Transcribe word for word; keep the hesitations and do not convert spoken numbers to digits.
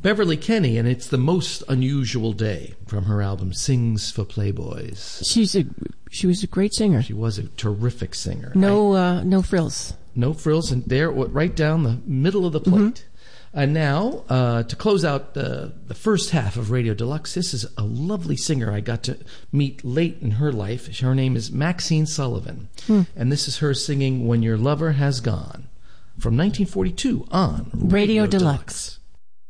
Beverly Kenny, and it's The Most Unusual Day from her album Sings for Playboys. She's a she was a great singer. She was a terrific singer. No I, uh, no frills. No frills, and there, right down the middle of the plate. Mm-hmm. And now, uh, to close out uh, the first half of Radio Deluxe, this is a lovely singer I got to meet late in her life. Her name is Maxine Sullivan, hmm. and this is her singing When Your Lover Has Gone from nineteen forty-two on Radio, Radio Deluxe. Deluxe.